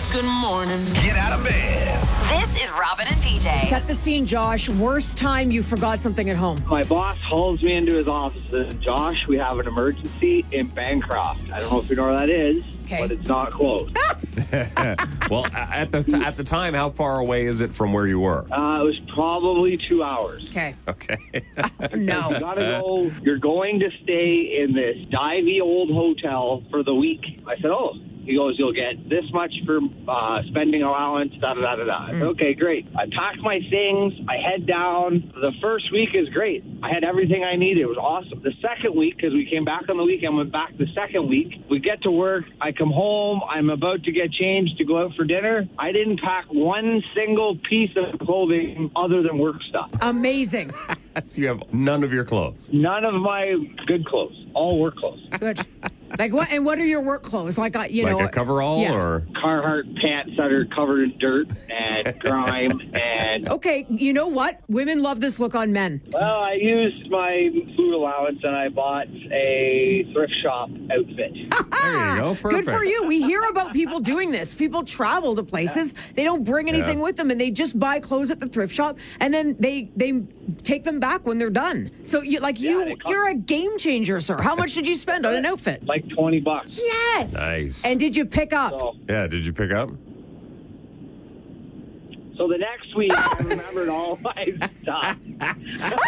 Good morning. Get out of bed. This is Robin and PJ. Set the scene, Josh. Worst time you forgot something at home. My boss hauls me into his office and says, Josh, we have an emergency in Bancroft. I don't know if you know where that is, but it's not close. Well, at the time, how far away is it from where you were? It was probably 2 hours. Okay. Okay. No. You gotta go. You're going to stay in this divey old hotel for the week. I said, oh. He goes, you'll get this much for spending allowance, da-da-da-da-da. I said, okay, great. I packed my things. I head down. The first week is great. I had everything I needed. It was awesome. The second week, because we came back on the weekend, went back the second week. We get to work. I come home. I'm about to get changed to go out for dinner. I didn't pack one single piece of clothing other than work stuff. Amazing. So you have none of your clothes. None of my good clothes. All work clothes. Good. Like what? And what are your work clothes? Like you know, a coverall or Carhartt pants that are covered in dirt and grime and. Okay, you know what? Women love this look on men. Well, I used my food allowance and I bought a thrift shop outfit. there you go. Perfect. Good for you. We hear about people doing this. People travel to places. They don't bring anything with them, and they just buy clothes at the thrift shop, and then they take them back when they're done. So you're a game changer, sir. How much did you spend on an outfit? Like $20. Yes. Nice. And did you pick up? Yeah, did you pick up? So the next week, I remembered all my stuff.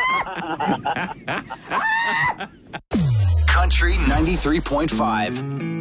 Country 93.5.